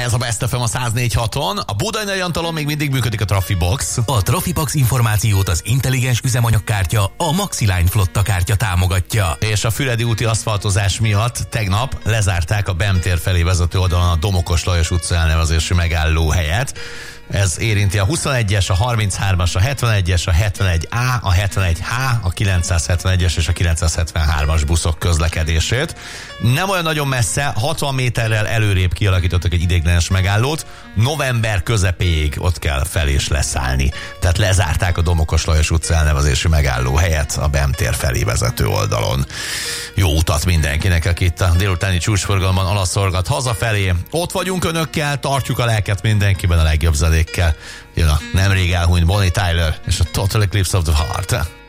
Ez a Best FM a 104.6-on. A Budai Nagy Antalon még mindig működik a Trafibox. A Trafibox információt az intelligens üzemanyagkártya, a Maxiline flotta kártya támogatja. És a Füredi úti aszfaltozás miatt tegnap lezárták a BEM tér felé vezető oldalon a Domokos Lajos utca elnevezésű megálló helyet. Ez érinti a 21-es, a 33-as, a 71-es, a 71A, a 71H, a 971-es és a 973-as buszok közlekedését. Nem olyan nagyon messze, 60 méterrel előrébb kialakítottak egy ideiglenes megállót, november közepéig ott kell fel és leszállni. Tehát lezárták a Domokos Lajos utca elnevezésű megálló helyet a BEM tér felé vezető oldalon. Jó utat mindenkinek, aki itt a délutáni csúcsforgalomban alaszolgat hazafelé. Ott vagyunk önökkel, tartjuk a lelket mindenkiben a legjobb zenékkel. Jön a nemrég elhunyt Bonnie Tyler és a Total Eclipse of the Heart.